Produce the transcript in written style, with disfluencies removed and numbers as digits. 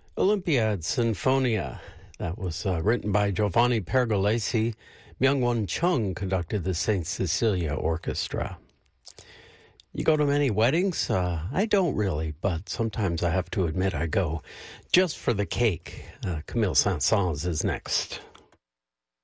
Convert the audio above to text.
Olympiad Sinfonia. That was written by Giovanni Pergolesi. Myung-Won Chung conducted the St. Cecilia Orchestra. You go to many weddings? I don't really, but sometimes I have to admit I go just for the cake. Camille Saint-Saëns is next.